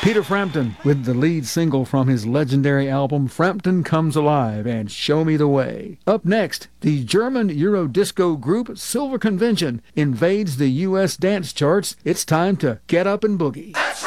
Peter Frampton with the lead single from his legendary album Frampton Comes Alive and Show Me the Way. Up next, the German Eurodisco group Silver Convention invades the U.S. dance charts. It's time to get up and boogie.